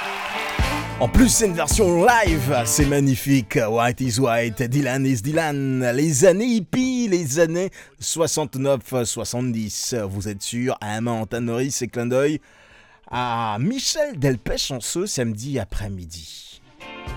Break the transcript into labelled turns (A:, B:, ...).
A: En plus, c'est une version live, c'est magnifique. White is white, Dylan is Dylan. Les années hippies, les années 69-70. Vous êtes sûr, Amant, Maurice et clin d'œil à Michel Delpech en ce samedi après-midi.